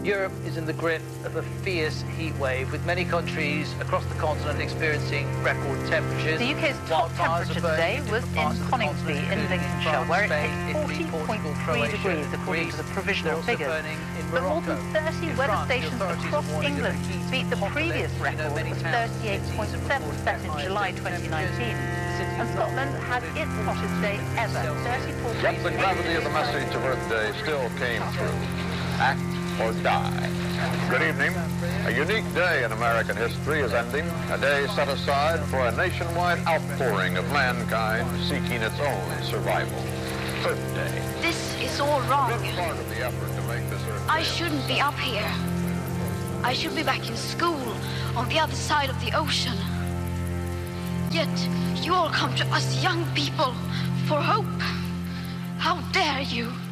Europe is in the grip of a fierce heat wave, with many countries across the continent experiencing record temperatures. The UK's top temperature today was in Coningsby in Lincolnshire, where it hit 40.3 degrees according to the provisional figures. But more than 30 weather stations across England beat the previous record of 38.7% in July 2019. And Scotland had its hottest day ever, 34. Yet the gravity of the message of Earth Day still came through. Act or die. Good evening. A unique day in American history is ending, a day set aside for a nationwide outpouring of mankind seeking its own survival. Earth Day. This is all wrong. Part of the effort to make this Earth I Day shouldn't be up here. I should be back in school on the other side of the ocean. Yet you all come to us young people for hope. How dare you?